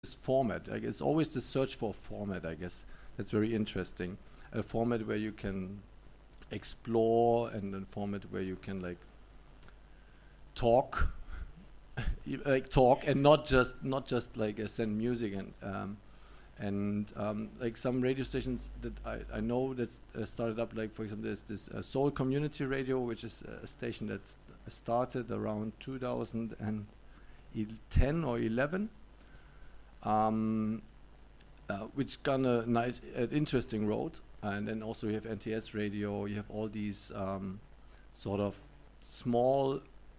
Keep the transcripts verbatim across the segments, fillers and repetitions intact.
this format. Like it's always the search for format, I guess. That's very interesting. A format where you can explore, and a format where you can like talk, like talk, and not just not just like uh, send music and um, and um, like some radio stations that I, I know that's uh, started up. Like for example, there's this uh, Soul Community Radio, which is a station that's started around two thousand ten or eleven. Um, uh, which gone a nice, uh, interesting road, and then also you have N T S Radio. You have all these um, sort of small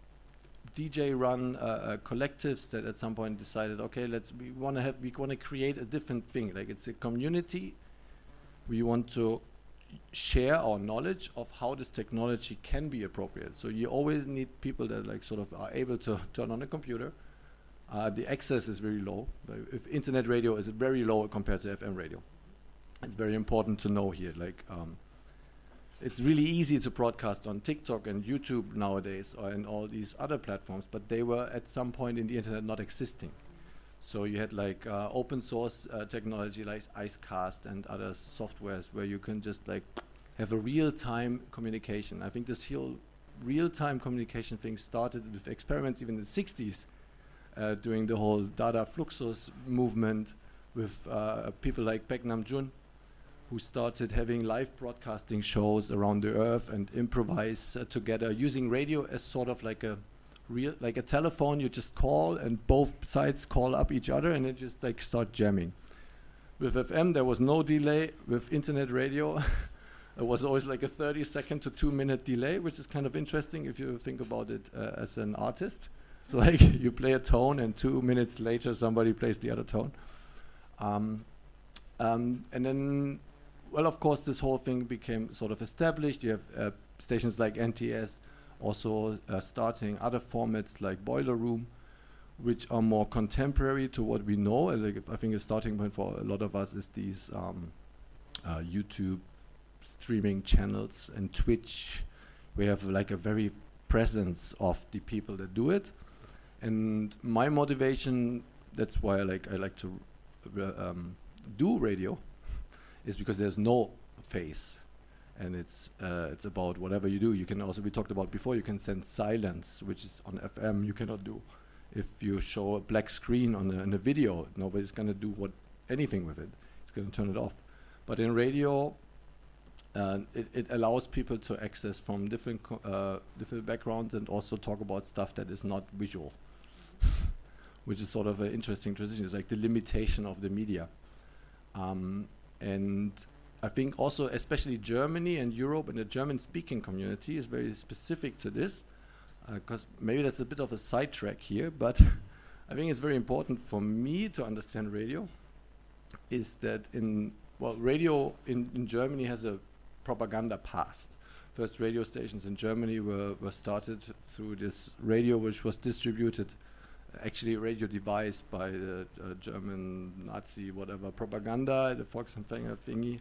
D J-run uh, uh, collectives that at some point decided, okay, let's we want to have we want to create a different thing. Like it's a community. We want to share our knowledge of how this technology can be appropriate. So you always need people that like sort of are able to turn on a computer. Uh, the access is very low. But if internet radio is very low compared to F M radio. It's very important to know here. Like, um, it's really easy to broadcast on TikTok and YouTube nowadays, or in all these other platforms, but they were at some point in the internet not existing. So you had like uh, open source uh, technology like Icecast and other softwares where you can just like have a real-time communication. I think this whole real-time communication thing started with experiments even in the sixties. Uh, during the whole Dada Fluxus movement with uh, people like Baek Nam-jun, who started having live broadcasting shows around the earth and improvise uh, together using radio as sort of like a real, like a telephone. You just call and both sides call up each other and then just like start jamming. With F M there was no delay. With internet radio it was always like a thirty second to two minute delay, which is kind of interesting if you think about it uh, as an artist. Like you play a tone and two minutes later somebody plays the other tone. Um, um, and then, well, of course, this whole thing became sort of established. You have uh, stations like N T S also uh, starting other formats like Boiler Room, which are more contemporary to what we know. Uh, like I think a starting point for a lot of us is these um, uh, YouTube streaming channels and Twitch. We have like a very presence of the people that do it. And my motivation, that's why I like I like to uh, um, do radio, is because there's no face, and it's uh, it's about whatever you do. You can also, we talked about before, you can send silence, which is on F M you cannot do. If you show a black screen on a, in a video, nobody's gonna do what anything with it. It's gonna turn it off. But in radio, uh, it, it allows people to access from different co uh, different backgrounds and also talk about stuff that is not visual. Which is sort of an interesting transition. It's like the limitation of the media. Um, and I think also, especially Germany and Europe and the German-speaking community is very specific to this, because uh, maybe that's a bit of a sidetrack here, but I think it's very important for me to understand radio, is that in, well, radio in, in Germany has a propaganda past. First radio stations in Germany were, were started through this radio which was distributed, actually a radio device by the uh, German Nazi whatever propaganda, the Volksempfänger thingy.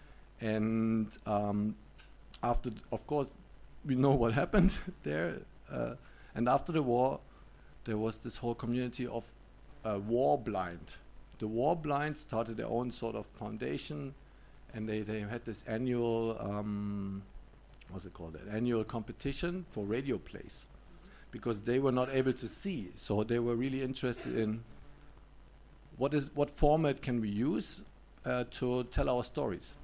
And um, after, th of course, we know what happened there. Uh, and after the war, there was this whole community of uh, war blind. The war blind started their own sort of foundation, and they, they had this annual, um, what's it called, an annual competition for radio plays. Because they were not able to see, so they were really interested in what is what format can we use uh, to tell our stories.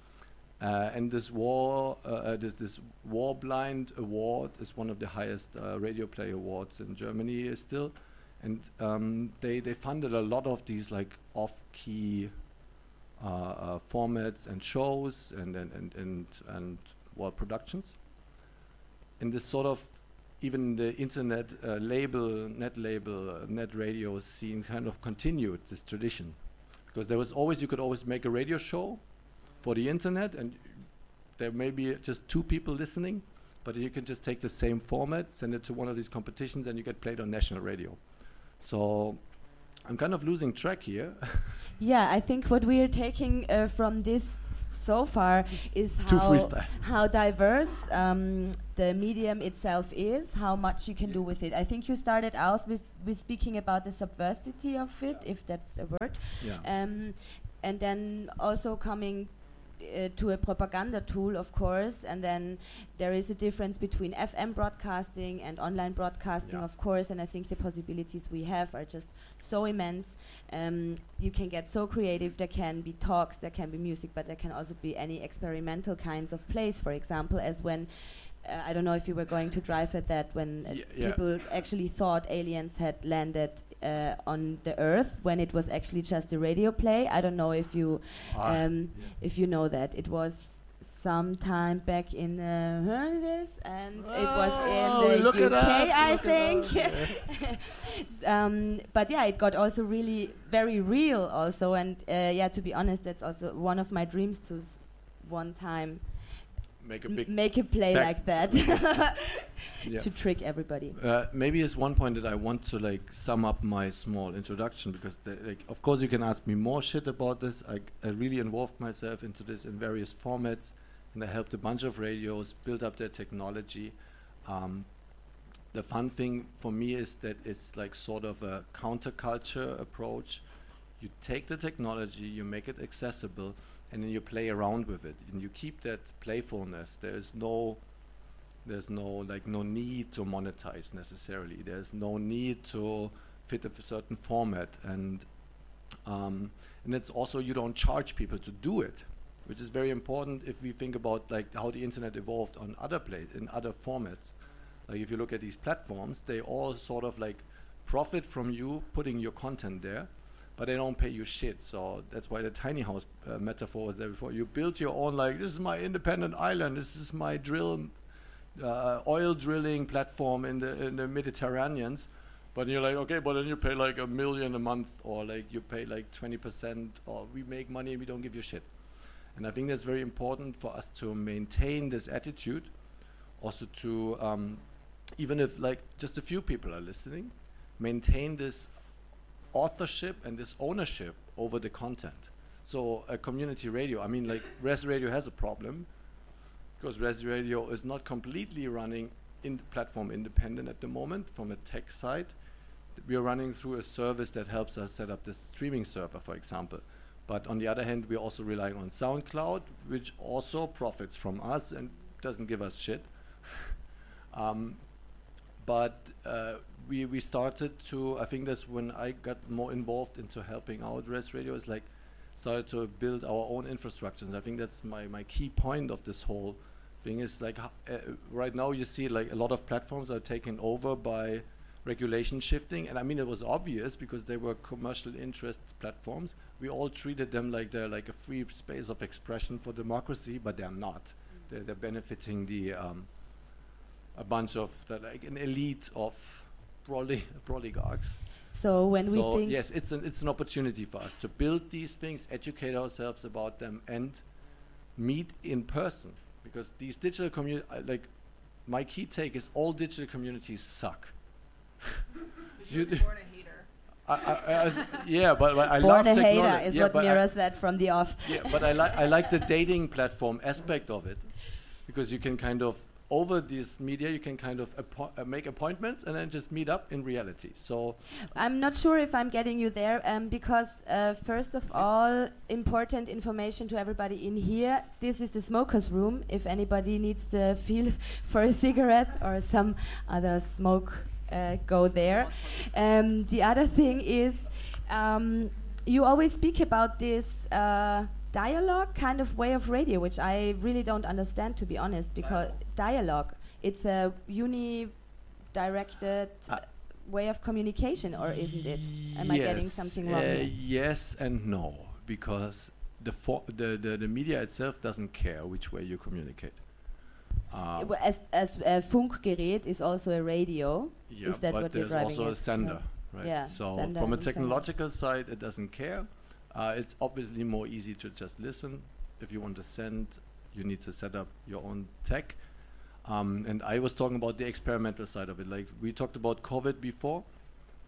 Uh, and this war, uh, uh, this, this War Blind Award is one of the highest uh, radio play awards in Germany uh, still, and um, they they funded a lot of these like off-key uh, uh, formats and shows and and and and, and well, productions. And this sort of, even the internet uh, label, net label, uh, net radio scene kind of continued this tradition. Because there was always, you could always make a radio show for the internet and there may be just two people listening, but you can just take the same format, send it to one of these competitions and you get played on national radio. So I'm kind of losing track here. Yeah, I think what we are taking uh, from this so far is how how diverse um, the medium itself is, how much you can do with it. I think you started out with, with speaking about the subversity of it, if that's a word, yeah. um, and then also coming Uh, to a propaganda tool, of course, and then there is a difference between F M broadcasting and online broadcasting, yeah. of course, and I think the possibilities we have are just so immense. Um, you can get so creative. There can be talks, there can be music, but there can also be any experimental kinds of plays, for example, as when Uh, I don't know if you were going to drive at that when uh, yeah, yeah. people actually thought aliens had landed uh, on the Earth when it was actually just a radio play. I don't know if you ah, um, yeah. if you know that. It was some time back in the this and oh, it was in the look U K, I look think. um, but yeah, it got also really very real also. And uh, yeah, to be honest, that's also one of my dreams to s- one time Make a big M- make a play like that yeah. to trick everybody. Uh, maybe it's one point that I want to like sum up my small introduction, because the, like, of course you can ask me more shit about this. I, I really involved myself into this in various formats, and I helped a bunch of radios build up their technology. Um, the fun thing for me is that it's like sort of a counterculture approach. You take the technology, you make it accessible, and then you play around with it, and you keep that playfulness. There is no, there's no like no need to monetize necessarily. There's no need to fit a f- certain format, and um, and it's also you don't charge people to do it, which is very important if we think about like how the internet evolved on other play in other formats. Like if you look at these platforms, they all sort of like profit from you putting your content there, but they don't pay you shit. So that's why the tiny house uh, metaphor was there before. You build your own, like, this is my independent island, this is my drill, uh, oil drilling platform in the in the Mediterraneans. But you're like, okay, but then you pay like a million a month, or like you pay like twenty percent, or we make money and we don't give you shit. And I think that's very important for us to maintain this attitude. Also to, um, even if like just a few people are listening, maintain this authorship and this ownership over the content. So a community radio, I mean, like Res Radio has a problem because Res Radio is not completely running in platform independent at the moment from a tech side. We are running through a service that helps us set up this streaming server, for example. But on the other hand, we're also relying on SoundCloud, which also profits from us and doesn't give us shit. um, but uh, we we started to, I think that's when I got more involved into helping out Res Radio, is like started to build our own infrastructures. I think that's my, my key point of this whole thing is like uh, right now you see like a lot of platforms are taken over by regulation shifting, and I mean it was obvious because they were commercial interest platforms. We all treated them like they're like a free space of expression for democracy, but they're not. Mm. They're, they're benefiting the um, a bunch of the, like an elite of proli- oligarchs. So when so we think yes, it's an it's an opportunity for us to build these things, educate ourselves about them, and meet in person, because these digital community uh, like my key take is all digital communities suck. You born a hater. I, I, I was, yeah, but, but I born love a technology. hater is yeah, what Mira said from the off. Yeah, but I like I like the dating platform aspect of it, because you can kind of over these media you can kind of appo- uh, make appointments and then just meet up in reality. So I'm not sure if I'm getting you there, um, because uh, first of all, important information to everybody in here. This is the smokers' room. If anybody needs to feel for a cigarette or some other smoke, uh, go there. Um, the other thing is, um, you always speak about this uh, dialogue kind of way of radio, which I really don't understand, to be honest, because dialogue, it's a uni-directed uh, way of communication, or isn't it? Am yes, I getting something wrong uh, here? Yes and no, because the, fo- the, the, the media itself doesn't care which way you communicate. Um, Well, as as a Funkgerät is also a radio. yeah, is that but what you're there's driving also at? a sender, Yeah. right? Yeah, so sender from a and sender. technological side, it doesn't care. Uh, it's obviously more easy to just listen. If you want to send, you need to set up your own tech. Um, and I was talking about the experimental side of it. Like we talked about COVID before.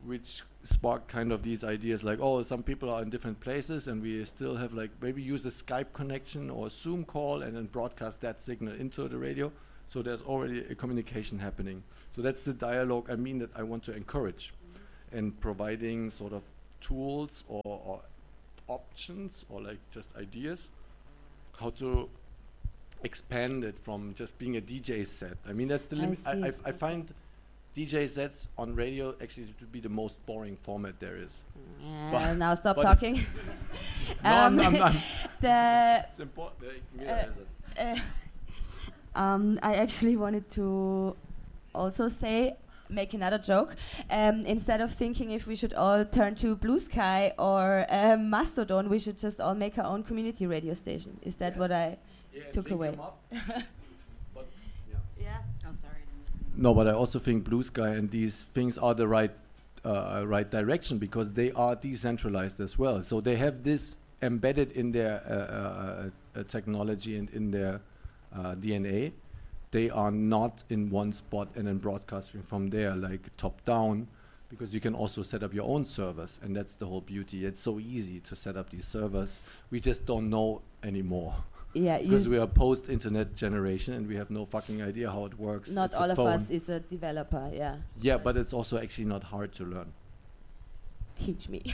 which sparked kind of these ideas like, oh, some people are in different places and we still have like maybe use a Skype connection or a Zoom call and then broadcast that signal into the radio. So there's already a communication happening. So that's the dialogue I mean that I want to encourage, mm-hmm. and providing sort of tools or, or options or like just ideas how to expand it from just being a D J set. I mean, that's the limit. I, I, I find D J sets on radio actually to be the most boring format there is. Yeah, now stop talking. no, um, I'm, I'm, I'm the it's important. Uh, uh, um, I actually wanted to also say, make another joke. Um, instead of thinking if we should all turn to Blue Sky or um, Mastodon, we should just all make our own community radio station. Is that yes. what I yeah, took away? but yeah. yeah. Oh, sorry. No, but I also think Blue Sky and these things are the right, uh, right direction because they are decentralized as well. So they have this embedded in their uh, uh, uh, technology and in their uh, D N A. They are not in one spot and then broadcasting from there, like top down, because you can also set up your own servers, and that's the whole beauty. It's so easy to set up these servers. We just don't know anymore. Yeah, because we are post-internet generation and we have no fucking idea how it works. Not it's all of us is a developer, yeah. Yeah, but it's also actually not hard to learn. Teach me.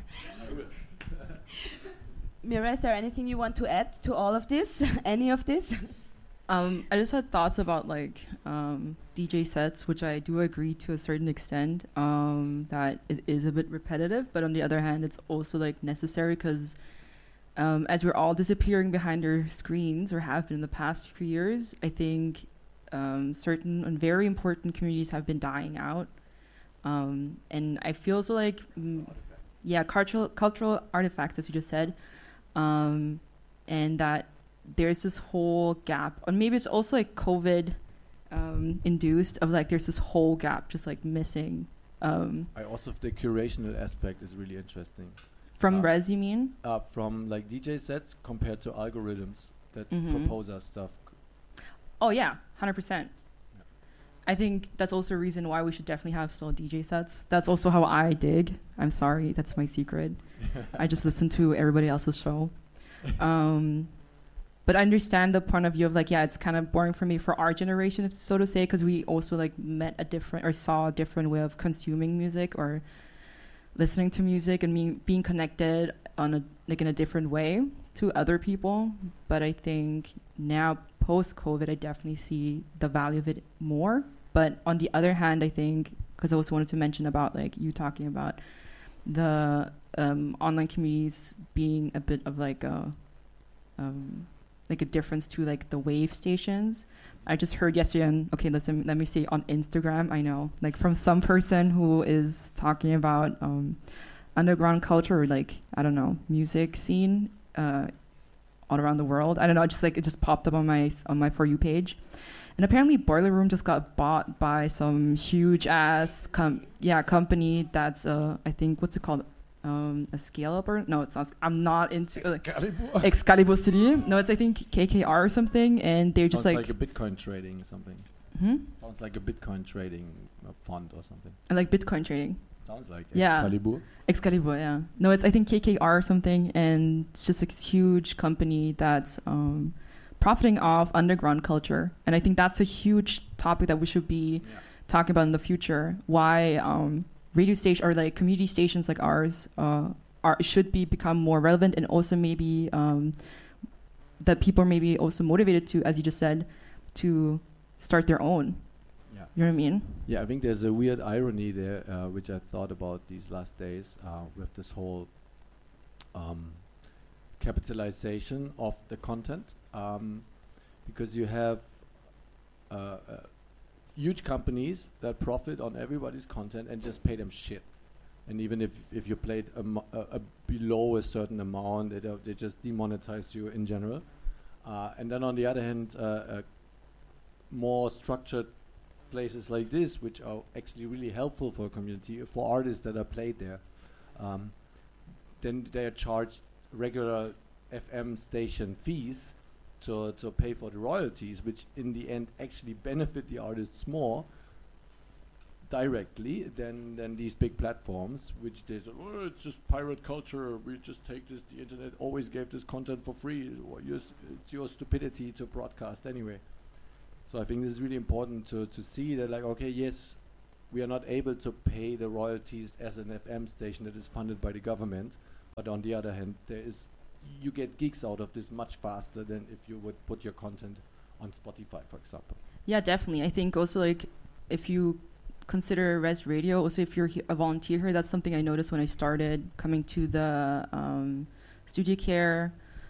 Mira, is there anything you want to add to all of this? Any of this? Um, I just had thoughts about like um, D J sets, which I do agree to a certain extent um, that it is a bit repetitive, but on the other hand, it's also like necessary because um, as we're all disappearing behind our screens or have been in the past few years, I think um, certain and very important communities have been dying out, um, and I feel so like mm, yeah, cultural cultural artifacts, as you just said, um, and that. There's this whole gap, and maybe it's also like COVID um, induced of like there's this whole gap just like missing. Um, I also think the curational aspect is really interesting. From uh, res, you mean? Uh, from like D J sets compared to algorithms that mm-hmm. propose us stuff. Oh yeah, one hundred percent. I think that's also a reason why we should definitely have still D J sets. That's also how I dig. I'm sorry, that's my secret. I just listen to everybody else's show. Um, But I understand the point of view of like, yeah, it's kind of boring for me for our generation, if so to say, because we also like met a different or saw a different way of consuming music or listening to music and me being connected on a like in a different way to other people. But I think now post COVID, I definitely see the value of it more. But on the other hand, I think because I also wanted to mention about like you talking about the um, online communities being a bit of like a um, like a difference to like the wave stations. I just heard yesterday on, okay, let's um, let me say on Instagram, I know, like from some person who is talking about um, underground culture or like, I don't know, music scene uh, all around the world. I don't know, just like it just popped up on my on my For You page. And apparently Boiler Room just got bought by some huge ass com- yeah company that's uh I think what's it called? Um, a scale up or no, it's not. I'm not into Excalibur. Uh, Excalibur City. No, it's I think K K R or something, and they're Sounds just like like a Bitcoin trading or something. Hmm? Sounds like a Bitcoin trading uh, fund or something. I like Bitcoin trading. Sounds like yeah. Excalibur. Excalibur, yeah. No, it's I think K K R or something, and it's just a huge company that's um, profiting off underground culture, and I think that's a huge topic that we should be yeah. talking about in the future. Why? Um, radio station or like community stations like ours uh, are should be become more relevant and also maybe um, that people are maybe also motivated to, as you just said, to start their own. Yeah. You know what I mean? Yeah, I think there's a weird irony there, uh, which I thought about these last days uh, with this whole um, capitalization of the content, um, because you have uh, uh, huge companies that profit on everybody's content and just pay them shit. And even if if you played a, mo- a, a below a certain amount, they, don't- they just demonetize you in general. Uh, and then on the other hand, uh, uh, more structured places like this, which are actually really helpful for a community, for artists that are played there, um, then they are charged regular F M station fees to to pay for the royalties, which in the end actually benefit the artists more directly than than these big platforms, which they say, oh, it's just pirate culture. We just take this. The internet always gave this content for free. Or yours, it's your stupidity to broadcast anyway. So I think this is really important to to see that, like, okay, yes, we are not able to pay the royalties as an F M station that is funded by the government, but on the other hand, there is you get gigs out of this much faster than if you would put your content on Spotify, for example. Yeah, definitely. I think also, like, if you consider Res Radio, also if you're he- a volunteer here, that's something I noticed when I started coming to the um, Studio Care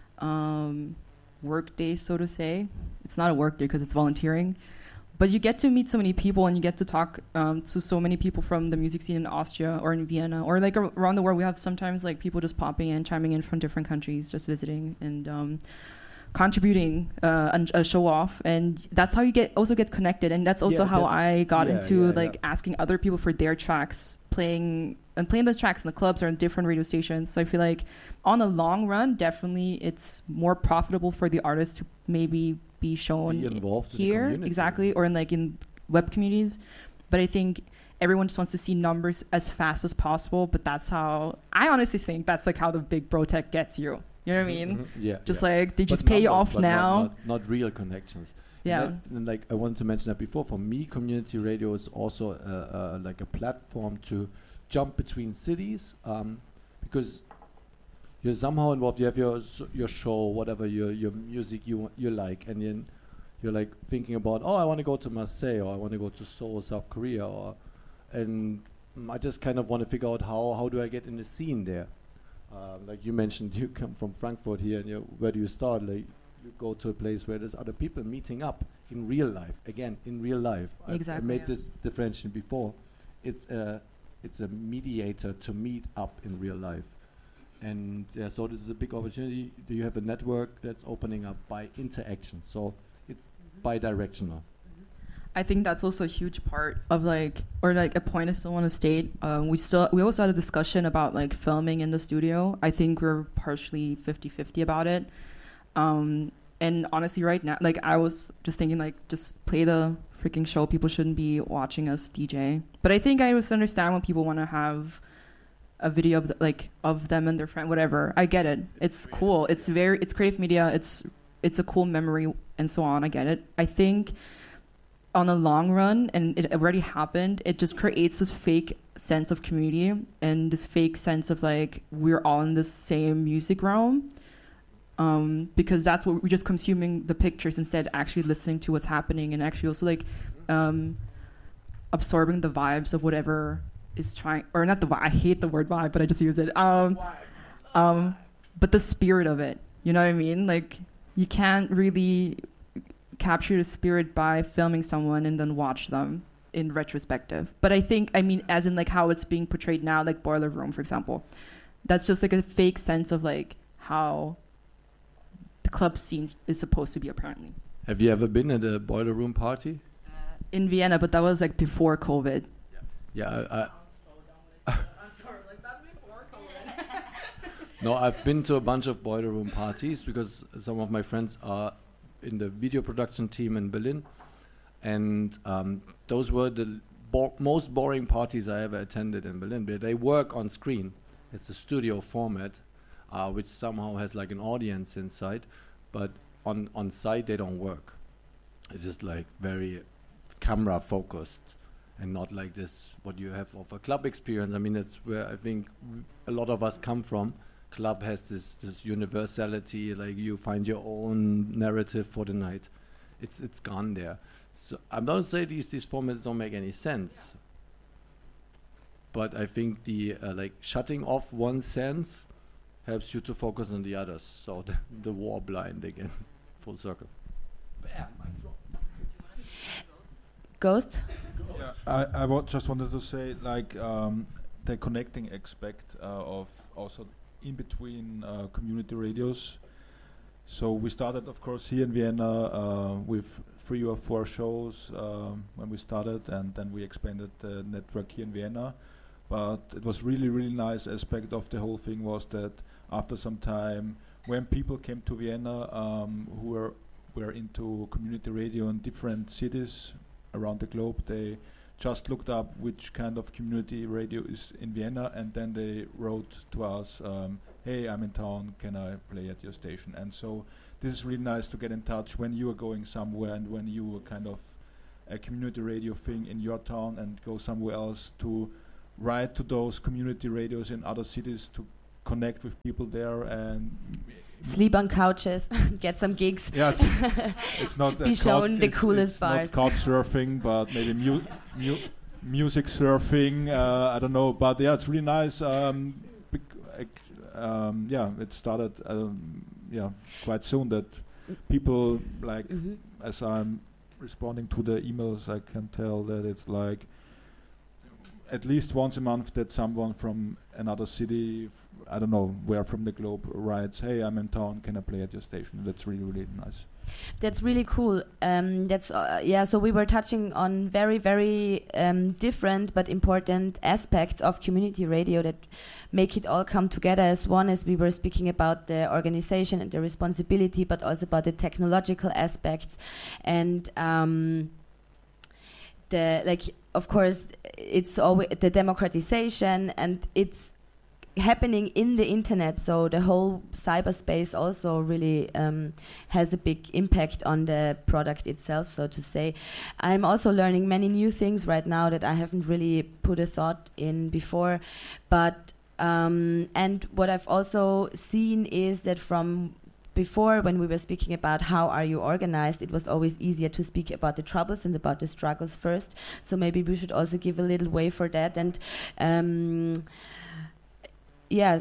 um, work days, so to say. It's not a work day because it's volunteering. But you get to meet so many people, and you get to talk um, to so many people from the music scene in Austria or in Vienna or like ar- around the world. We have sometimes like people just popping in, chiming in from different countries, just visiting and um, contributing uh, and a show off. And that's how you get also get connected. And that's also Yeah, how that's- I got yeah, into yeah, like yeah. asking other people for their tracks, playing and playing the tracks in the clubs or in different radio stations. So I feel like on the long run, definitely it's more profitable for the artist to maybe be shown Be involved in the here, community. exactly, or in like in web communities. But I think everyone just wants to see numbers as fast as possible. But that's how I honestly think that's like how the big bro tech gets you. You know what I mean? Mhm, yeah, Just yeah. like they But just pay you numbers, off but not- now. Not, not real connections. And Yeah. that- and like I wanted to mention that before. For me, community radio is also uh, uh, like a platform to jump between cities, um, because you're somehow involved. You have your s- your show, whatever your your music you you like, and then you're like thinking about, oh, I want to go to Marseille, or I want to go to Seoul, South Korea, or and mm, I just kind of want to figure out how how do I get in the scene there. Um, like you mentioned, you come from Frankfurt here, and you, where do you start? Like you go to a place where there's other people meeting up in real life. Again, in real life. I- I Exactly, made yeah. this differentiation before. It's a it's a mediator to meet up in real life, and yeah, so this is a big opportunity. Do you have a network that's opening up by interaction? So it's bi-directional. I think that's also a huge part of like, or like a point I still want to state. Um, we still, we also had a discussion about like filming in the studio. I think we're partially fifty-fifty about it. Um, and honestly, right now, like I was just thinking like, just play the freaking show. People shouldn't be watching us D J. But I think I just understand when people want to have a video of the, like of them and their friend, whatever. I get it. It's cool. It's very, it's creative media. It's, it's a cool memory and so on. I get it. I think on the long run, and it already happened, it just creates this fake sense of community and this fake sense of like we're all in the same music realm, um, because that's what we're just consuming the pictures instead actually listening to what's happening and actually also like um, absorbing the vibes of whatever is trying, or not the vibe, I hate the word vibe, but I just use it. Um, um, but the spirit of it, you know what I mean? Like you can't really capture the spirit by filming someone and then watch them in retrospective. But I think, I mean, as in like how it's being portrayed now, like Boiler Room, for example, that's just like a fake sense of like how the club scene is supposed to be apparently. Have you ever been at a Boiler Room party? In Vienna, but that was like before COVID. Yeah, I, I No, I've been to a bunch of Boiler Room parties because some of my friends are in the video production team in Berlin, and um, those were the bo- most boring parties I ever attended in Berlin. But they work on screen. It's a studio format, uh, which somehow has like an audience inside, but on on site they don't work. It's just like very camera focused, and not like this what you have of a club experience. I mean, that's where I think w- a lot of us come from. Club has this this universality, like you find your own narrative for the night. It's it's gone there. So I don't say these these formats don't make any sense, but I think the uh, like shutting off one sense helps you to focus on the others. So the, the war blind again, full circle. Ghost? Yeah, I, I wa- just wanted to say, like, um, the connecting aspect uh, of also in between uh, community radios. So we started, of course, here in Vienna uh, with three or four shows um, when we started, and then we expanded the network here in Vienna. But it was really, really nice aspect of the whole thing was that after some time, when people came to Vienna um, who were were into community radio in different cities around the globe, they just looked up which kind of community radio is in Vienna, and then they wrote to us, um, hey, I'm in town, can I play at your station? And so this is really nice to get in touch when you are going somewhere and when you are kind of a community radio thing in your town and go somewhere else, to write to those community radios in other cities to connect with people there and sleep on couches, get some gigs. Yeah, it's, it's not be shown the it's coolest it's bars. Not couch surfing, but maybe mu- mu- music surfing. Uh, I don't know, but yeah, it's really nice. Um, bec- act- um, yeah, it started. Um, yeah, quite soon that people like Mm-hmm. as I'm responding to the emails, I can tell that it's like at least once a month that someone from another city, f- I don't know where from the globe, writes, hey, I'm in town, can I play at your station? That's really, really nice. That's really cool. Um, that's uh, yeah. So we were touching on very, very um, different but important aspects of community radio that make it all come together as one. As we were speaking about the organization and the responsibility, but also about the technological aspects, and um, the like. Of course, it's always the democratization, and it's happening in the internet, so the whole cyberspace also really um, has a big impact on the product itself, so to say. I'm also learning many new things right now that I haven't really put a thought in before, but um, and what I've also seen is that from before, when we were speaking about how are you organized, it was always easier to speak about the troubles and about the struggles first, so maybe we should also give a little way for that, and um, yeah,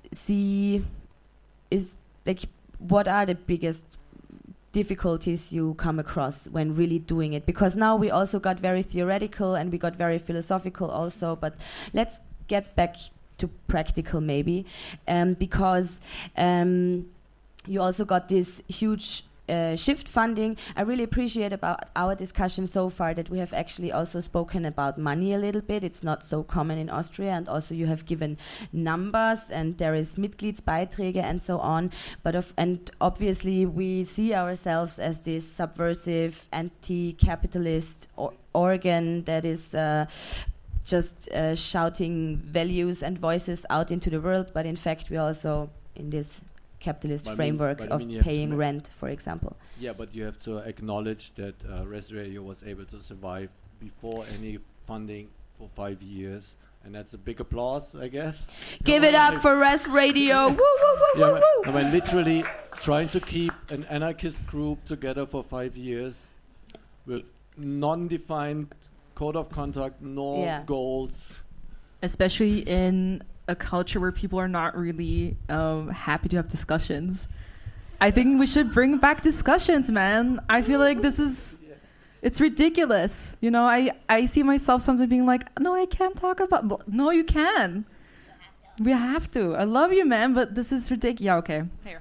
see is like what are the biggest difficulties you come across when really doing it, because now we also got very theoretical and we got very philosophical also, but let's get back to practical maybe, um, because um, you also got this huge Uh, shift funding. I really appreciate about our discussion so far that we have actually also spoken about money a little bit. It's not so common in Austria, and also you have given numbers, and there is Mitgliedsbeiträge and so on. But of and obviously we see ourselves as this subversive, anti-capitalist or organ that is uh, just uh, shouting values and voices out into the world. But in fact, we also in this capitalist But I mean- framework but I of mean you have to paying ma- rent, for example. Yeah, but you have to acknowledge that uh, Res Radio was able to survive before any funding for five years, and that's a big applause, I guess. Give it up for Res Radio! Woo, woo, woo, Yeah, woo, but, woo! I mean, literally trying to keep an anarchist group together for five years with non-defined code of conduct, no Yeah. goals. Especially in a culture where people are not really um, happy to have discussions. I think we should bring back discussions, man. I feel like this is, it's ridiculous. You know, I, I see myself sometimes being like, no, I can't talk about, bl- no, you can. We have to. I love you, man, but this is ridiculous. Yeah, okay. Here.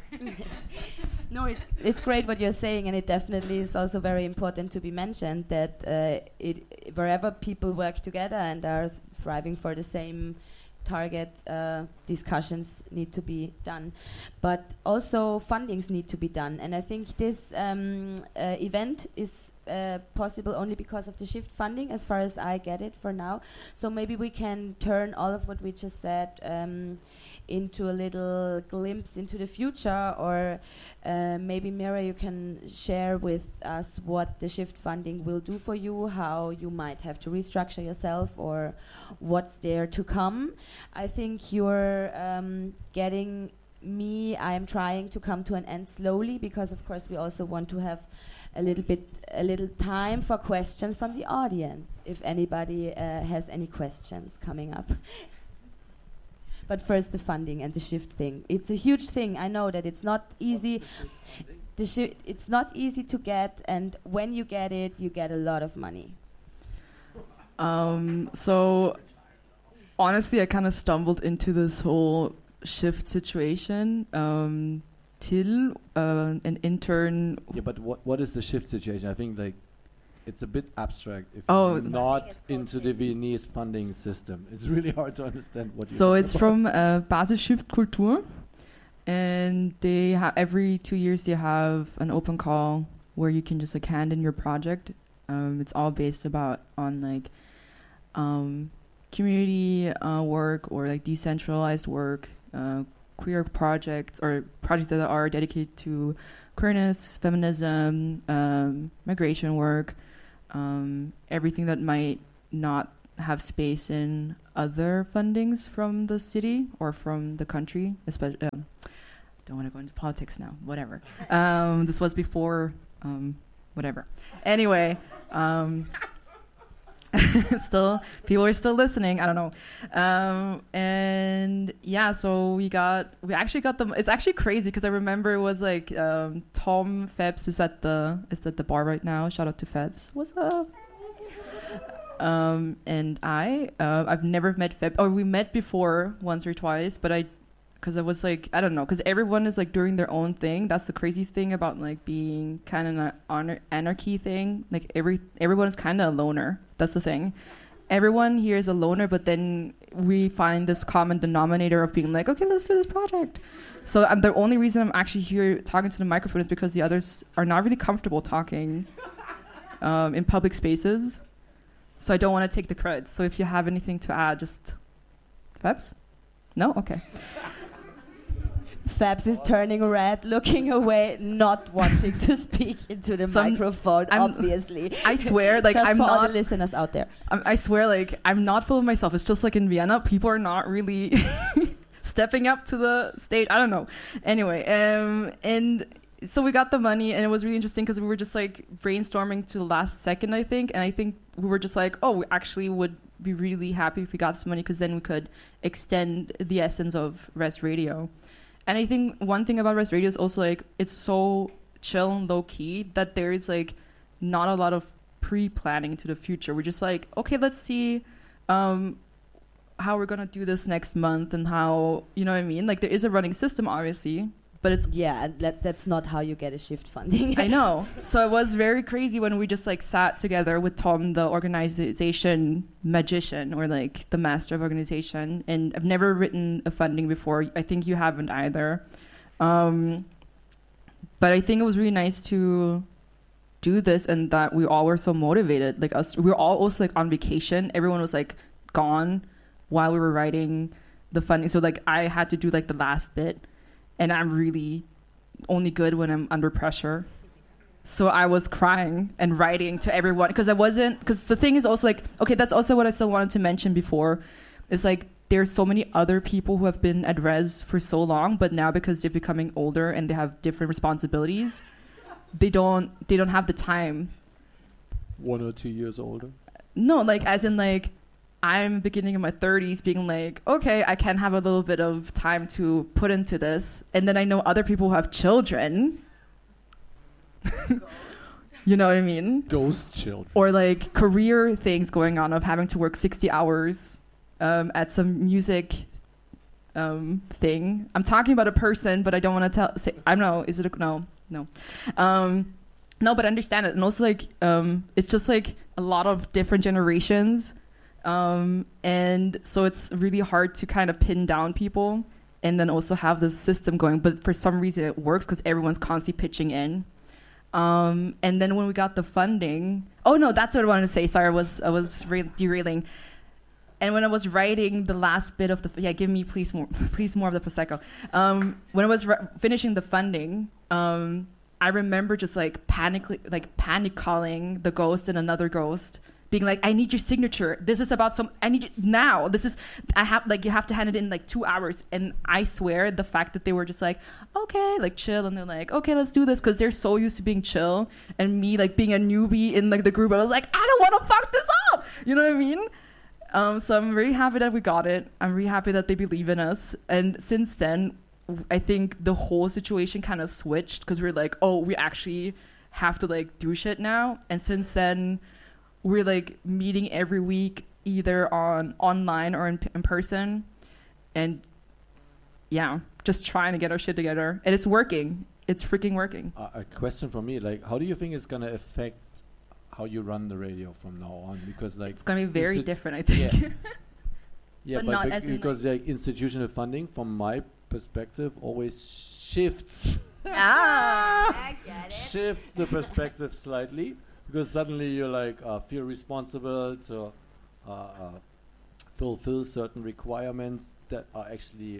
No, it's it's great what you're saying, and it definitely is also very important to be mentioned that uh, it wherever people work together and are striving for the same target, uh, discussions need to be done, but also fundings need to be done. And I think this um, uh, event is uh, possible only because of the shift funding, as far as I get it for now. So maybe we can turn all of what we just said um, into a little glimpse into the future, or uh, maybe Mira, you can share with us what the shift funding will do for you, how you might have to restructure yourself, or what's there to come. I think you're um, getting me, I am trying to come to an end slowly, because of course we also want to have a little bit, a little time for questions from the audience, if anybody uh, has any questions coming up. But first, the funding and the shift thing. It's a huge thing. I know that it's not easy. The shi- it's not easy to get, and when you get it, you get a lot of money. Um, so honestly, I kind of stumbled into this whole shift situation. Um, Till, uh, an intern. Yeah, but what what is the shift situation? I think like it's a bit abstract if Oh. you're not into the Viennese funding system. It's really hard to understand what. So you're it's from uh, Basis Shift Kultur, and they have every two years they have an open call where you can just like hand in your project. Um, it's all based about on like um, community uh, work or like decentralized work, uh, queer projects or projects that are dedicated to queerness, feminism, um, migration work, um, everything that might not have space in other fundings from the city or from the country. Especially, um, don't want to go into politics now. Whatever. Um, this was before. Um, whatever. Anyway. Um, still people are still listening. I don't know. Um, and yeah, so we got we actually got them. It's actually crazy because I remember it was like um, Tom Phelps is at the is at the bar right now. Shout out to Phelps. What's up? Um, and I uh, I've never met Phelps. Or we met before once or twice, but I because I was like I don't know because everyone is like doing their own thing. That's the crazy thing about like being kind of an honor- anarchy thing. Like every everyone is kind of a loner. That's the thing. Everyone here is a loner, but then we find this common denominator of being like, okay, let's do this project. So um, the only reason I'm actually here talking to the microphone is because the others are not really comfortable talking um, in public spaces. So I don't want to take the credit. So if you have anything to add, just Fabs? No? Okay. Fabs is turning red, looking away, not wanting to speak into the so microphone, I'm, obviously. I swear, like, just I'm for not... all the listeners out there. I'm, I swear, like, I'm not full of myself. It's just like in Vienna, people are not really stepping up to the stage. I don't know. Anyway, um, and so we got the money, and it was really interesting because we were just, like, brainstorming to the last second, I think. And I think we were just like, oh, we actually would be really happy if we got this money because then we could extend the essence of Rest Radio. And I think one thing about Rest Radio is also like it's so chill and low key that there is like not a lot of pre-planning to the future. We're just like, okay, let's see um, how we're gonna do this next month and how, you know what I mean? Like there is a running system, obviously, but it's yeah, that, that's not how you get a shift funding. I know. So it was very crazy when we just like sat together with Tom, the organization magician or like the master of organization. And I've never written a funding before. I think you haven't either. Um, but I think it was really nice to do this and that we all were so motivated. Like us, we were all also like on vacation. Everyone was like gone while we were writing the funding. So like I had to do like the last bit. And I'm really only good when I'm under pressure. So I was crying and writing to everyone because I wasn't, because the thing is also like, okay, that's also what I still wanted to mention before. It's like there's so many other people who have been at Res for so long, but now because they're becoming older and they have different responsibilities, they don't, they don't have the time. One or two years older? No, like as in like, I'm beginning in my thirties being like, okay, I can have a little bit of time to put into this. And then I know other people who have children. You know what I mean? Ghost children. Or like career things going on of having to work sixty hours um, at some music um, thing. I'm talking about a person, but I don't want to tell. Say, I don't know. Is it a, no, no. Um, no, but I understand it. And also like, um, it's just like a lot of different generations. Um, and so it's really hard to kind of pin down people and then also have this system going. But for some reason it works because everyone's constantly pitching in. Um, and then when we got the funding, oh no, that's what I wanted to say. Sorry, I was, I was re- derailing. And when I was writing the last bit of the, yeah, give me please more, please more of the Prosecco. Um, when I was re- finishing the funding, um, I remember just like panically, like panic calling the ghost and another ghost, being like, I need your signature. This is about some, I need you now. This is, I have, like, you have to hand it in like two hours. And I swear the fact that they were just like, okay, like chill. And they're like, okay, let's do this. Cause they're so used to being chill. And me like being a newbie in like the group, I was like, I don't want to fuck this up. You know what I mean? Um, so I'm very happy that we got it. I'm really happy that they believe in us. And since then, I think the whole situation kind of switched because we're like, oh, we actually have to like do shit now. And since then, we're like meeting every week, either on online or in, in person, and yeah, just trying to get our shit together, and it's working. It's freaking working. Uh, a question for me, like, how do you think it's gonna affect how you run the radio from now on? Because like it's gonna be very insti- different, I think. Yeah, yeah but, but not bec- as in because like like institutional funding, from my perspective, always shifts. Ah, I get it. Shifts the perspective slightly. Because suddenly you like uh, feel responsible to uh, uh, fulfill certain requirements that are actually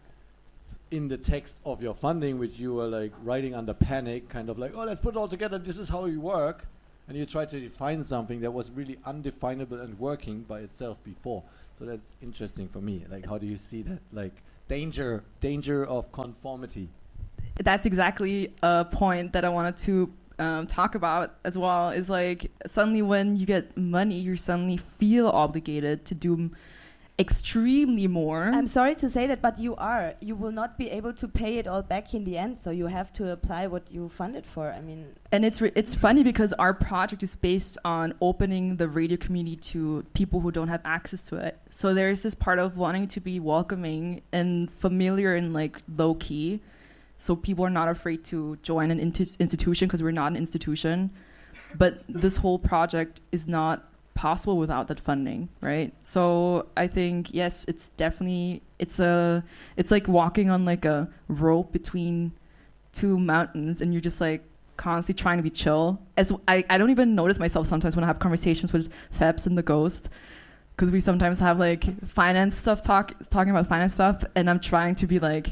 in the text of your funding, which you were like writing under panic, kind of like, oh, let's put it all together, this is how you work, and you try to define something that was really undefinable and working by itself before. So that's interesting for me. Like, how do you see that? Like, danger, danger of conformity. That's exactly a point that I wanted to um, talk about as well. Is like suddenly when you get money, you suddenly feel obligated to do m- extremely more. I'm sorry to say that, but you are. You will not be able to pay it all back in the end, so you have to apply what you funded for. I mean, and it's re- it's funny because our project is based on opening the radio community to people who don't have access to it. So there's this part of wanting to be welcoming and familiar and like low key. So people are not afraid to join an inti- institution because we're not an institution. But this whole project is not possible without that funding, right? So I think, yes, it's definitely, it's a, it's like walking on like a rope between two mountains and you're just like constantly trying to be chill. As I, I don't even notice myself sometimes when I have conversations with Febs and the Ghost, because we sometimes have like finance stuff, talk talking about finance stuff, and I'm trying to be like,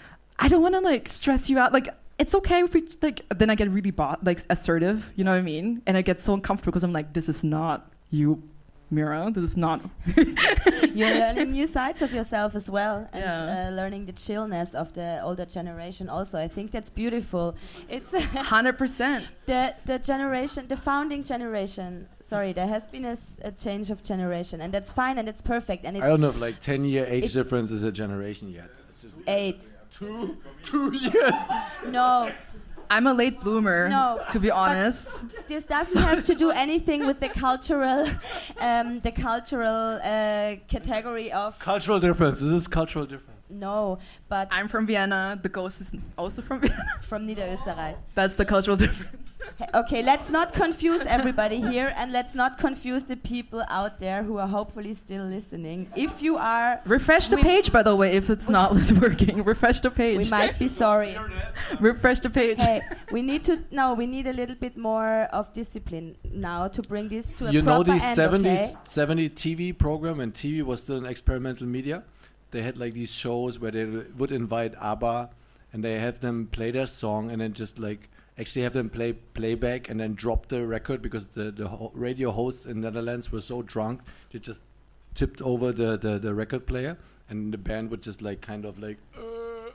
I don't want to like stress you out. Like, it's okay if we like, then I get really bought, like assertive, you know what I mean? And I get so uncomfortable because I'm like, this is not you, Mira. This is not. You're learning new sides of yourself as well, and Yeah. uh, learning the chillness of the older generation also. I think that's beautiful. It's one hundred percent. the the generation, the founding generation. Sorry, there has been a, s- a change of generation, and that's fine and it's perfect. And I it's don't know if like ten year age it's- difference is a generation yet. It's just eight. two, two years. No, I'm a late bloomer, No, to be honest. this doesn't have to do anything with the cultural, um, the cultural uh, category of. Cultural difference. This is cultural difference. No, but I'm from Vienna. The Ghost is also from Vienna. from Niederösterreich. That's the cultural difference. Hey, okay, let's not confuse everybody here, and let's not confuse the people out there who are hopefully still listening. If you are, Refresh the We- page, by the way, if it's not working. Refresh the we page. might be sorry. Refresh the page. Hey, we need to no, we need a little bit more of discipline now to bring this to a You know proper these end. seventies, Okay? seventy T V program, and T V was still an experimental media. They had like these shows where they r- would invite ABBA and they have them play their song and then just like actually have them play playback and then drop the record because the, the ho- radio hosts in Netherlands were so drunk they just tipped over the, the, the record player and the band would just like kind of like uh,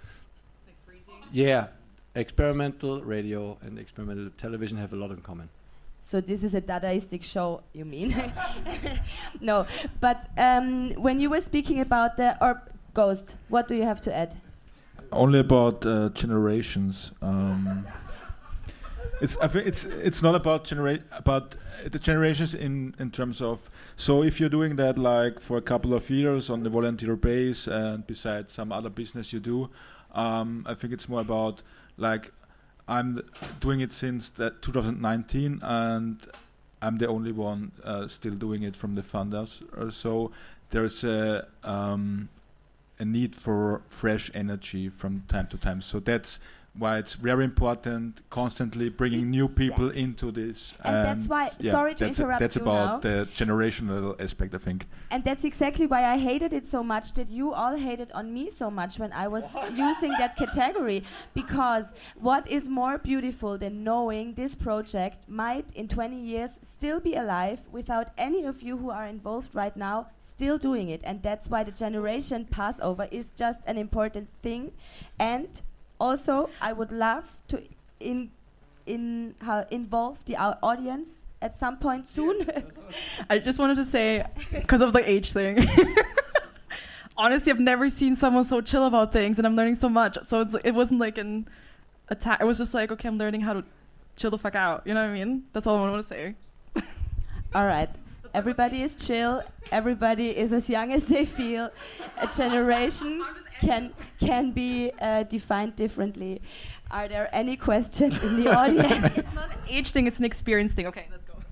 yeah, experimental radio and experimental television have a lot in common. So this is a Dadaistic show, you mean? No, but um, when you were speaking about the or Ghost, what do you have to add? Only about uh, generations. Um, it's I think it's it's not about generate about uh, the generations in in terms of. So if you're doing that like for a couple of years on the volunteer base and besides some other business you do, um, I think it's more about like I'm th- doing it since that two thousand nineteen and I'm the only one uh, still doing it from the funders. Uh, so there's a um, a need for fresh energy from time to time. So that's why it's very important constantly bringing new people into this. And that's why- yeah, sorry to that's interrupt That's you about now. the generational aspect, I think. And that's exactly why I hated it so much, that you all hated on me so much when I was using that category. Because what is more beautiful than knowing this project might in twenty years still be alive without any of you who are involved right now still doing it. And that's why the generation passover is just an important thing. And also, I would love to in, in, uh, involve the au- audience at some point soon. I just wanted to say, because of the age thing, honestly, I've never seen someone so chill about things, and I'm learning so much. So it's it wasn't like an attack. It was just like, okay, I'm learning how to chill the fuck out. You know what I mean? That's all I want to say. All right. Everybody is chill. Everybody is as young as they feel. A generation can can be uh, defined differently. Are there any questions in the audience? It's not an age thing; it's an experience thing. Okay, let's go.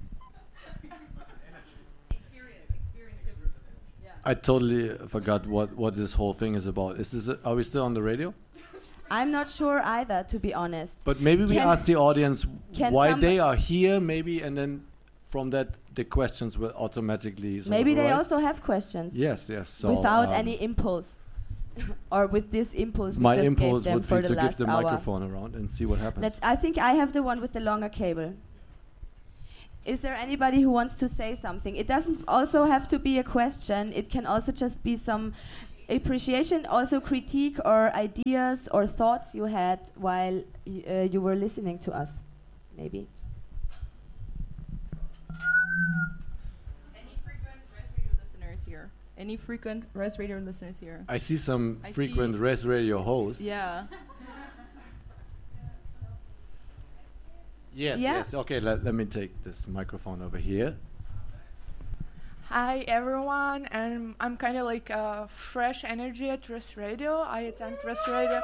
Experience, experience. Yeah. I totally forgot what, what this whole thing is about. Is this? A, are we still on the radio? I'm not sure either, to be honest. But maybe we Can- ask the audience can why some- they are here, maybe, and then from that the questions will automatically. sort Maybe of they arise. also have questions. Yes, yes. So without um, any impulse. Or with this impulse we my just impulse gave them would for be the to give last the hour. microphone around and see what happens. Let's, I think I have the one with the longer cable. Is there anybody who wants to say something? It doesn't also have to be a question. It can also just be some appreciation, also critique or ideas or thoughts you had while y uh, you were listening to us, maybe. Any frequent Res Radio listeners here? Any frequent Res Radio listeners here? I see some I frequent see- Res Radio hosts. Yeah. Yes, Yeah. yes. Okay, let, let me take this microphone over here. Hi everyone, and I'm kind of like uh, fresh energy at Res Radio. I attend Res Radio.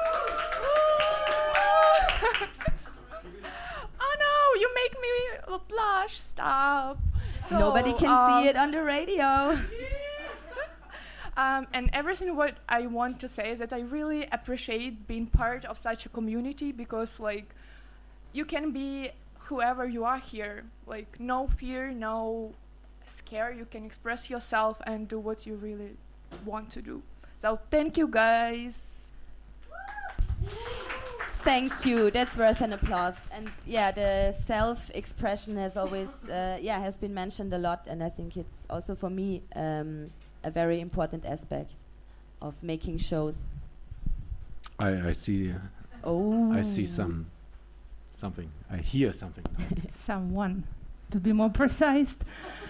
Oh no, you make me blush. Stop. So, Nobody can um, see it on the radio. Um, and everything what I want to say is that I really appreciate being part of such a community, because like you can be whoever you are here, like no fear, no scare. You can express yourself and do what you really want to do. So thank you guys. Thank you. That's worth an applause. And yeah, the self-expression has always, uh, yeah, has been mentioned a lot, and I think it's also for me um, a very important aspect of making shows. I, I see. Uh, Oh, I see some something. I hear something. Someone, to be more precise.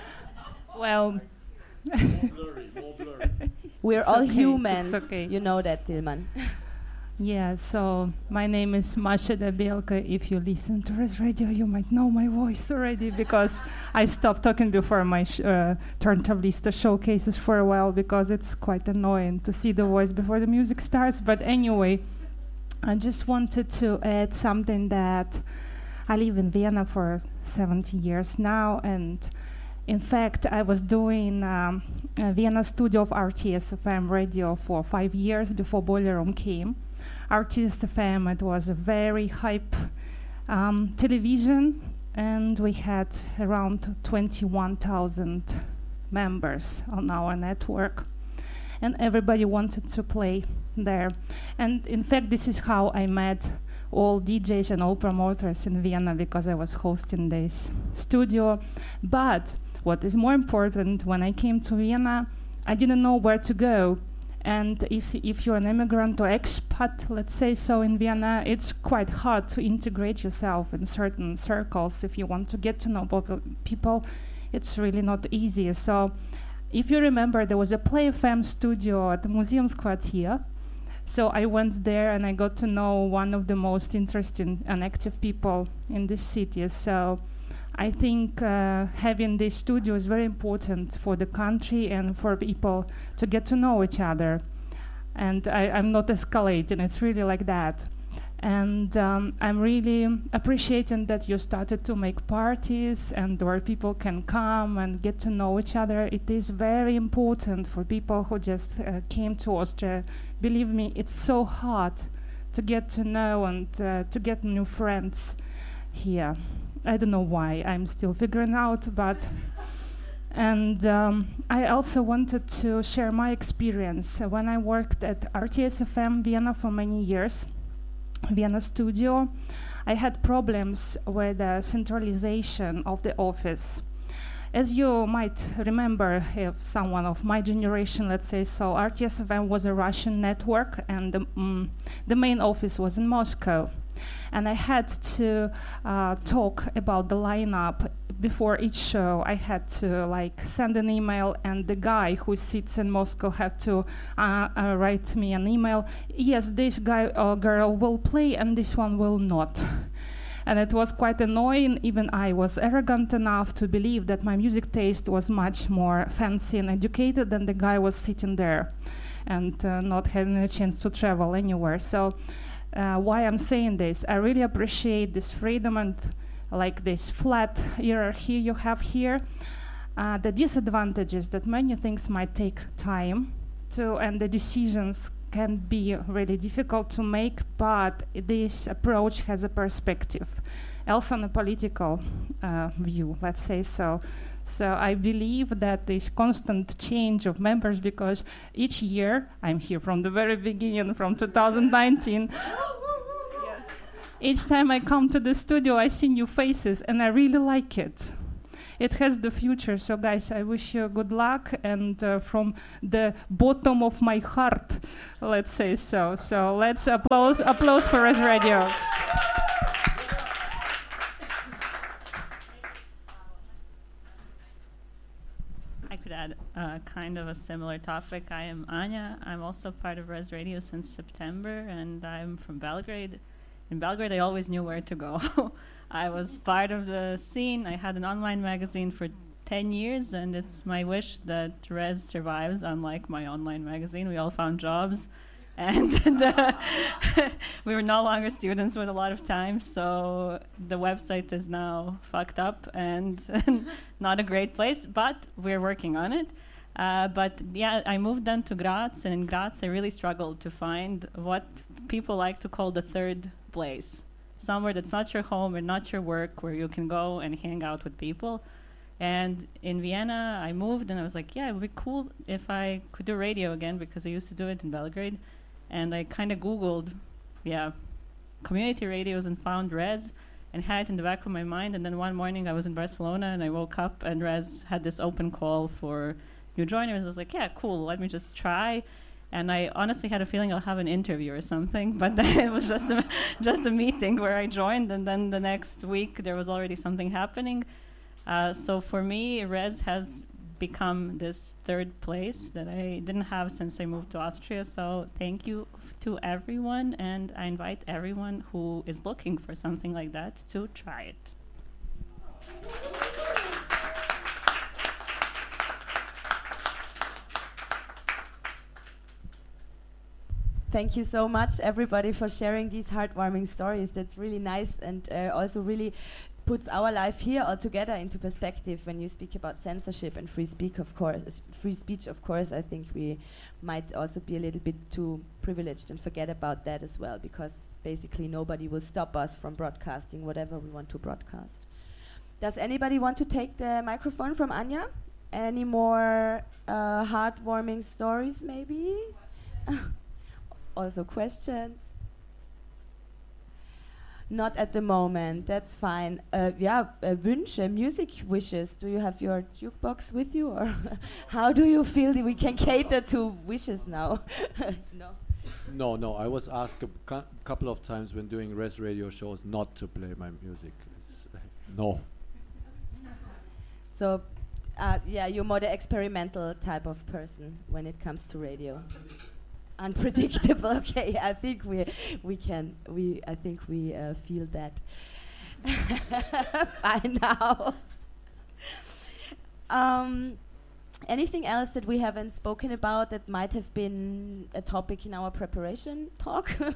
Well, blurry, more blurry. We're It's all okay, humans. it's okay. You know that, Tilman. yeah, so my name is Masha Debielka. If you listen to Res Radio, you might know my voice already, because I stopped talking before my sh uh, Turntablista showcases for a while, because it's quite annoying to see the voice before the music starts. But anyway, I just wanted to add something that I live in Vienna for seventy years now, and in fact, I was doing um, a Vienna studio of R T S F M radio for five years before Boiler Room came. R T S F M, it was a very hype um, television, and we had around twenty-one thousand members on our network, and everybody wanted to play there. And in fact, this is how I met all D Js and all promoters in Vienna, because I was hosting this studio. But what is more important, when I came to Vienna, I didn't know where to go. And if, if you're an immigrant or expat, let's say so, in Vienna, it's quite hard to integrate yourself in certain circles. If you want to get to know people, it's really not easy. So if you remember, there was a Play F M studio at the Museumsquartier. So I went there and I got to know one of the most interesting and active people in this city. So I think uh, having this studio is very important for the country and for people to get to know each other. And I, I'm not escalating, it's really like that. And um, I'm really appreciating that you started to make parties and where people can come and get to know each other. It is very important for people who just uh, came to Austria. Believe me, it's so hard to get to know and uh, to get new friends here. I don't know why, I'm still figuring out, but and um, I also wanted to share my experience. Uh, when I worked at R T S F M Vienna for many years, Vienna studio, I had problems with the centralization of the office. As you might remember, if someone of my generation, let's say so, R T S F M was a Russian network, and the, mm, the main office was in Moscow. And I had to uh, talk about the lineup before each show. I had to like send an email, and the guy who sits in Moscow had to uh, uh, write me an email. Yes, this guy or girl will play, and this one will not. And it was quite annoying. Even I was arrogant enough to believe that my music taste was much more fancy and educated than the guy was sitting there and uh, not having a chance to travel anywhere. So uh, why I'm saying this, I really appreciate this freedom and like this flat hierarchy you have here. Uh, the disadvantage is that many things might take time to, and the decisions can be really difficult to make, but this approach has a perspective, also on a political uh, view, let's say so. So I believe that this constant change of members, because each year, I'm here from the very beginning, from two thousand nineteen, yes. Each time I come to the studio, I see new faces, and I really like it. It has the future. So guys, I wish you good luck, and uh, from the bottom of my heart, let's say so. So let's applause, applause for Res Radio. I could add uh, kind of a similar topic. I am Anya. I'm also part of Res Radio since September, and I'm from Belgrade. In Belgrade, I always knew where to go. I was part of the scene. I had an online magazine for ten years, and it's my wish that Res survives, unlike my online magazine. We all found jobs, and the we were no longer students with a lot of time, so the website is now fucked up and not a great place, but we're working on it. Uh, but yeah, I moved then to Graz, and in Graz I really struggled to find what people like to call the third place. Somewhere that's not your home and not your work, where you can go and hang out with people. And in Vienna, I moved, and I was like, yeah, it would be cool if I could do radio again, because I used to do it in Belgrade. And I kind of Googled, yeah, community radios, and found Res, and had it in the back of my mind. And then one morning I was in Barcelona, and I woke up, and Res had this open call for new joiners. I was like, yeah, cool, let me just try. And I honestly had a feeling I'll have an interview or something, but then it was just a, just a meeting where I joined, and then the next week there was already something happening. Uh, so for me, Res has become this third place that I didn't have since I moved to Austria. So thank you f- to everyone, and I invite everyone who is looking for something like that to try it. Thank you so much, everybody, for sharing these heartwarming stories. That's really nice, and uh, also really puts our life here all together into perspective. When you speak about censorship and free speech, of course, free speech, of course, I think we might also be a little bit too privileged and forget about that as well, because basically nobody will stop us from broadcasting whatever we want to broadcast. Does anybody want to take the microphone from Anya? Any more uh, heartwarming stories, maybe? Also questions? Not at the moment, that's fine. Uh, yeah, uh, Wünsche, music wishes. Do you have your jukebox with you, or how do you feel that we can cater to wishes now? No. No, no, I was asked a cou- couple of times when doing Res Radio shows not to play my music. It's, uh, no. So, uh, yeah, you're more the experimental type of person when it comes to radio. Unpredictable. Okay, I think we we can we I think we uh, feel that by now. Um, anything else that we haven't spoken about that might have been a topic in our preparation talk? Do a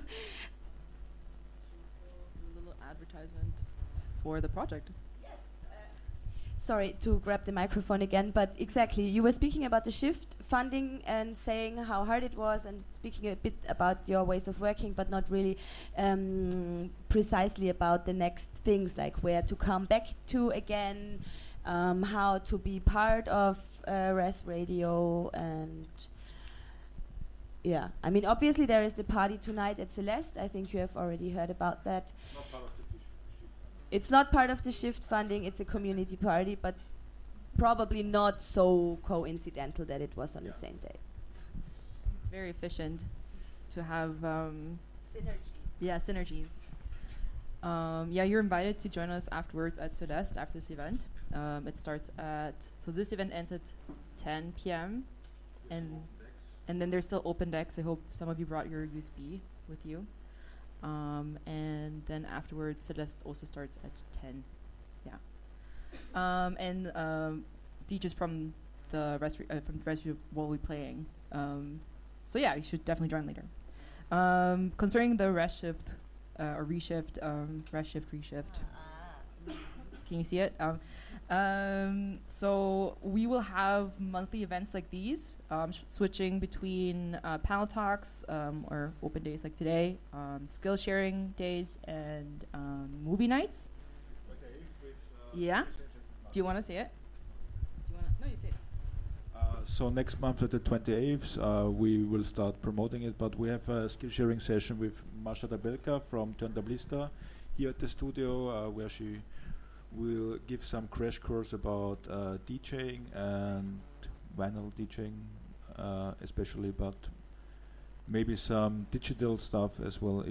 little advertisement for the project. Sorry to grab the microphone again, but exactly, you were speaking about the shift funding and saying how hard it was, and speaking a bit about your ways of working, but not really um, precisely about the next things, like where to come back to again, um, how to be part of uh, Res Radio, and yeah, I mean, obviously there is the party tonight at Celeste. I think you have already heard about that. It's not part of the shift funding, it's a community party, but probably not so coincidental that it was on yeah. the same day. It's very efficient to have um, synergies. Yeah, synergies. Um, yeah, you're invited to join us afterwards at Celeste after this event. Um, it starts at, so this event ends at ten p.m. and and then there's still open decks. I hope some of you brought your U S B with you. Um, and then afterwards, Celeste also starts at ten. Yeah. Um, and um, D Js from the rest uh, from the rest will be playing. Um, so yeah, you should definitely join later. Um, concerning the rest shift uh, or reshift, um, rest shift, reshift. Can you see it? Um, Um, so we will have monthly events like these, um, sh- switching between uh, panel talks um, or open days like today, um, skill sharing days, and um, movie nights. Yeah. Do you want to see it? Do you wanna no, you see it. Uh, so next month at the twenty-eighth, uh, we will start promoting it, but we have a skill sharing session with Masha Dabelka from Turntablista here at the studio, uh, where she will give some crash course about uh, DJing and vinyl DJing, uh, especially, but maybe some digital stuff as well.